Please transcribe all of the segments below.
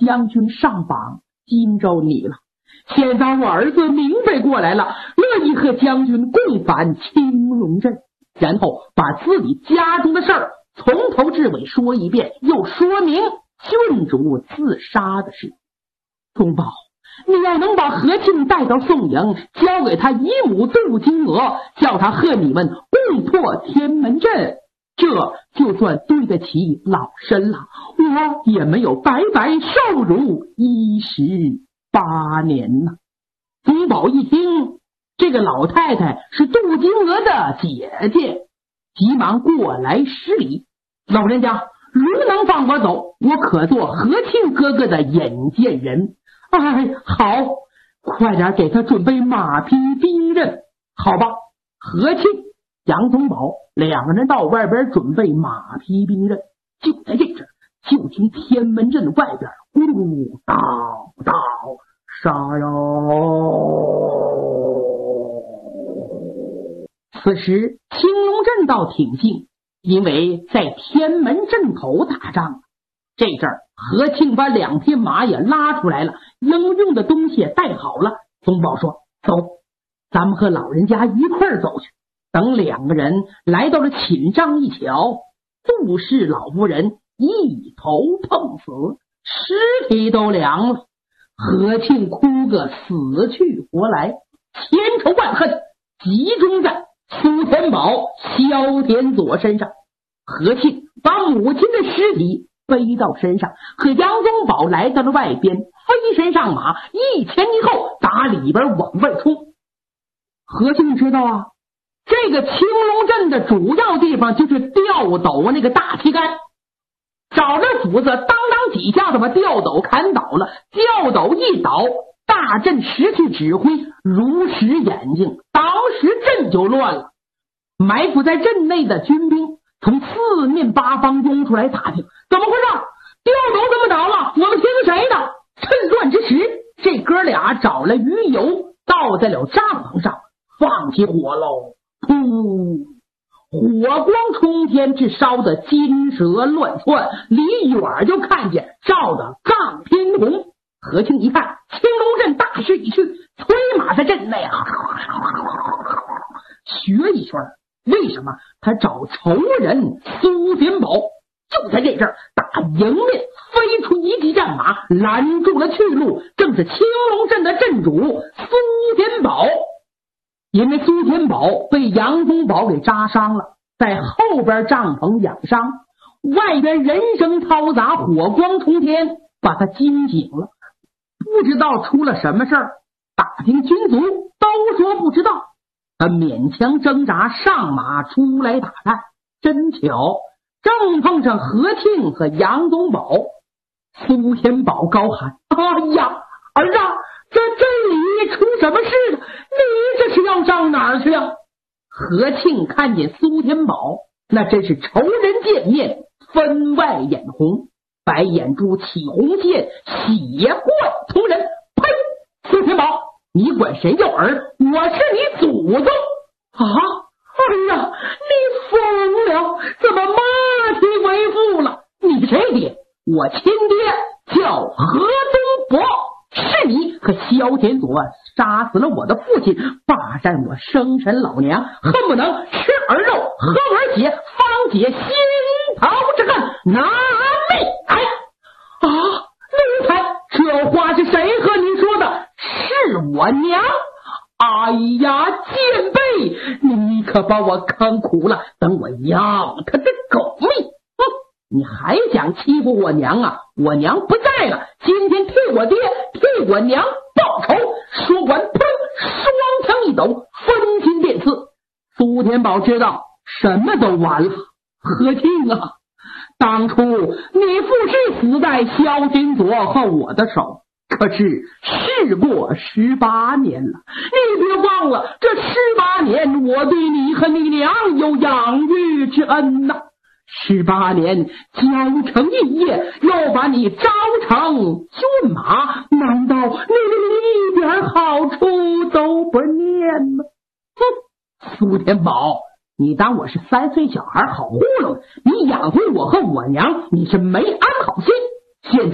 将军上榜惊着你了。现在我儿子明白过来了，乐意和将军共返青龙镇，然后把自己家中的事儿从头至尾说一遍，又说明郡主自杀的事。宗保，你要能把和庆带到宋营，交给他姨母杜金娥，叫他和你们共破天门阵，这就算对得起老身了。我也没有白白受辱18年呢。宗保一听，这个老太太是杜金娥的姐姐，急忙过来施礼：老人家，如能放我走，我可做和庆哥哥的引荐人。哎，好，快点给他准备马匹兵刃。好吧，和庆、杨宗保两个人到外边准备马匹兵刃。就在这阵，就听天门阵外边咕噜叨叨杀哟！此时青龙阵倒挺静，因为在天门阵口打仗。这阵儿和庆把2匹马也拉出来了，应用的东西也带好了。宗保说：走，咱们和老人家一块儿走去。等2个人来到了寝帐一瞧，杜氏老夫人一头碰死，尸体都凉了。和庆哭个死去活来，千仇万恨集中在苏天宝、萧天佐身上。和庆把母亲的尸体背到身上，和杨宗保来到了外边，飞身上马，一前一后打里边往外冲。和庆知道啊，这个青龙阵的主要地方就是吊斗那个大旗杆，找着斧子当当几下子把吊斗砍倒了，吊斗一倒，大阵失去指挥，如实眼睛，当时阵就乱了。埋伏在阵内的军兵从4面8方拥出来打听，怎么回事？吊斗怎么倒了？我们听谁的？趁乱之时，这哥俩找了鱼油倒在了帐篷上，放起火喽！噗！火光冲天，这烧得金蛇乱窜，离远就看见照得杠天红。和庆一看青龙阵大势已去，催马在阵内学一圈。为什么？他找仇人苏天宝。就在这阵儿，打迎面飞出一骑战马，拦住了去路，正是青龙阵的阵主苏天宝。因为苏天宝被杨宗保给扎伤了，在后边帐篷养伤，外边人声嘈杂，火光冲天，把他惊醒了。不知道出了什么事儿，打听军卒都说不知道。他勉强挣扎上马出来打探，真巧正碰上和庆和杨宗保。苏天宝高喊：哎呀，儿子，这里出什么事了？你这是要上哪儿去啊？和庆看见苏天宝，那真是仇人见面分外眼红，白眼珠起红线，血贯同人。呸！苏天宝，你管谁叫儿？我是你祖宗啊！哎呀，你疯了！怎么骂你为父了？你谁爹？我亲爹叫何东伯，是你和萧天佐杀死了我的父亲，霸占我生辰老娘，恨不能吃儿肉喝儿血，方解心头之恨，拿命来！啊，奴才，这话是谁和你说的？是我娘。哎呀，贱婢，你可把我坑苦了，等我要他的狗命！哼，你还想欺负我娘啊？我娘不在了，今天替我爹替我娘报仇！说完，砰，双枪一抖，分心便刺。苏天宝知道什么都完了。和庆啊，当初你父是死在萧天佐和我的手，可是事过18年了，你别忘了，这18年我对你和你娘有养育之恩呐。18年交成一业，又把你招成骏马，难道你一点好处都不念吗？哼，苏天宝，你当我是3岁小孩好糊弄？你养活我和我娘，你是没安好心。现在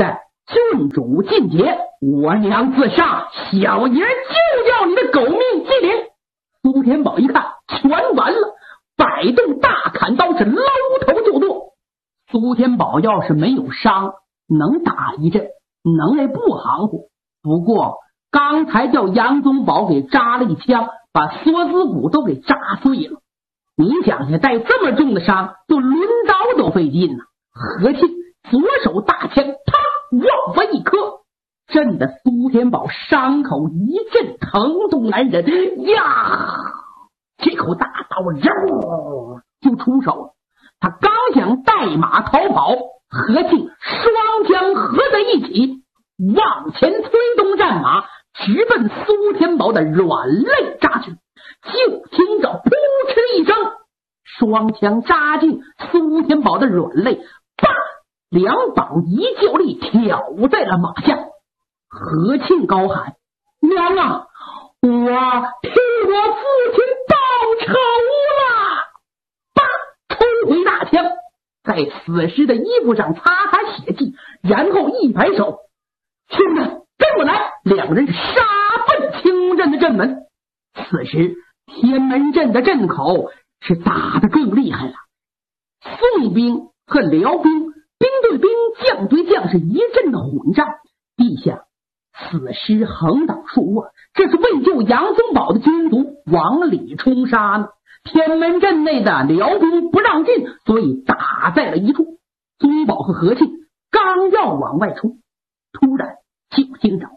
郡主进阶，我娘自杀，小爷就叫你的狗命机灵。苏天宝一看全完了，摆动大砍刀是搂头就剁。苏天宝要是没有伤，能打一阵，能耐不含糊。不过刚才叫杨宗保给扎了一枪，把锁子骨都给扎碎了。你想想，带这么重的伤，就抡刀都费劲呢。何庆左手大枪，啪，往外一磕，震得苏天宝伤口一阵疼痛难忍呀！这口大刀就出手了。他刚想带马逃跑，何庆双枪合在一起，往前推动战马，直奔苏天宝的软肋扎去。就听着扑哧一声，双枪扎进苏天宝的软肋，啪，两膀一较力挑在了马下。何庆高喊：娘啊，我替我父亲报仇了！叭，抽回大枪，在死尸的衣服上擦擦血迹，然后一摆手：兄弟，跟我来！两人杀奔青龙镇的镇门。此时天门镇的镇口是打得更厉害了，宋兵和辽兵，兵对兵，将对将，是一阵的混战。地下死尸横倒竖卧，这是为救杨宗保的军卒往里冲杀呢。天门镇内的辽兵不让进，所以打在了一处。宗保和何庆刚要往外冲，突然就听着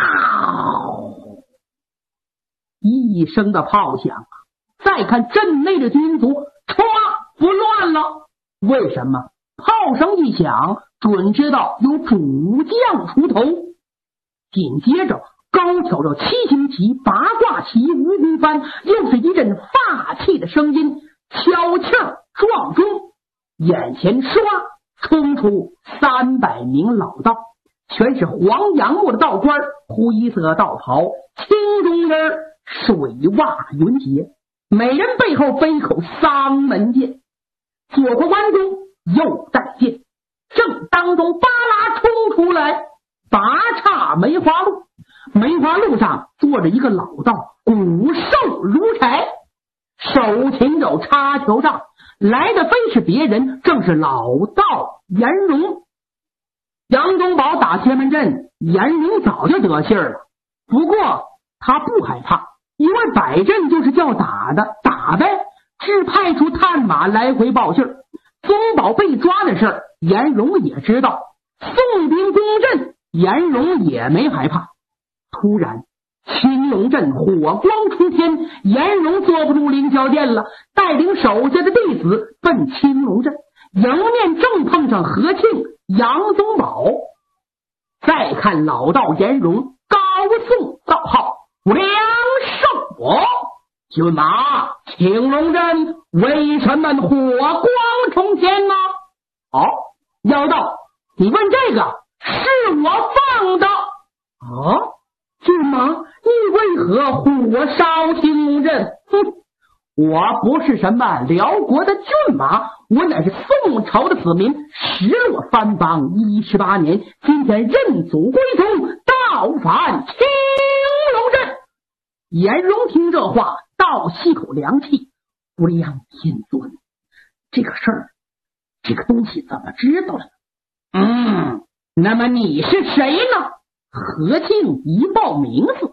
一声的炮响，再看镇内的军卒唰不乱了。为什么？炮声一响，准知道有主将出头。紧接着高挑着七星旗、八卦旗、蜈蚣幡，又是一阵发气的声音，悄悄撞钟，眼前唰冲出300名老道，全是黄杨木的道官，灰色道袍，青中人，水袜云鞋，每人背后背口丧门剑，左过弯弓，右带剑，正当中巴拉冲出来，拔岔梅花路。梅花路上坐着一个老道，骨瘦如柴，手擎着插球杖，来的非是别人，正是老道颜荣。杨宗保打天门阵，颜荣早就得信了，不过他不害怕，因为摆阵就是叫打的，打呗，只派出探马来回报信。宗保被抓的事儿，颜荣也知道，宋兵攻阵，颜荣也没害怕。突然青龙阵火光冲天，颜荣坐不住凌霄殿了，带领手下的弟子奔青龙阵，迎面正碰上何庆、杨宗保。再看老道颜荣高颂道号：梁胜骏马，青龙阵为什么火光冲天呢？妖道，你问这个是我放的。骏马，你为何火烧青龙阵？我不是什么辽国的骏马，我乃是宋朝的子民，失落藩邦18年，今天认祖归宗，倒返青龙阵。颜荣听这话，倒吸口凉气，不良天尊，这个事儿，这个东西怎么知道了呢？那么你是谁呢？何庆一报名字。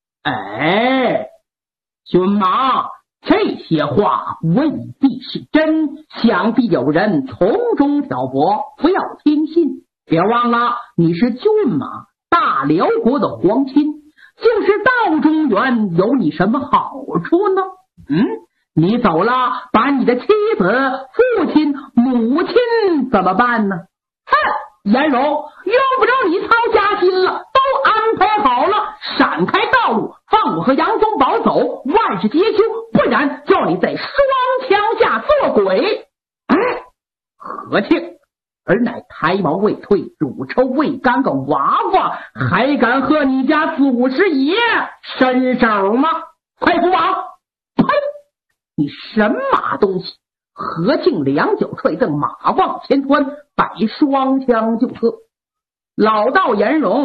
骏马，这些话未必是真，想必有人从中挑拨，不要听信。别忘了，你是骏马，大辽国的皇亲，就是到中原有你什么好处呢？你走了，把你的妻子、父亲、母亲怎么办呢？颜荣，用不着你操家心了，都安排好了，闪开道路，放我和杨宗保走，万事皆休，不然叫你在双枪下做鬼。何庆而乃胎毛未退、乳臭未干个娃娃，还敢和你家祖师爷伸手吗？快扶马！呸！你神马东西！何庆两脚踹蹬，马往前窜，摆双枪就刺。 老道颜容